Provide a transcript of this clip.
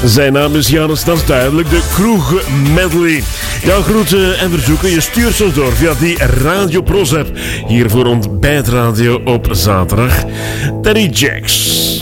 Zijn naam is Jannes, dat is duidelijk. De Kroeg Medley. Jouw groeten en verzoeken, je stuurt ons door via die Radio Pro's app. Hier voor Ontbijtradio op zaterdag. Teddy Jacks.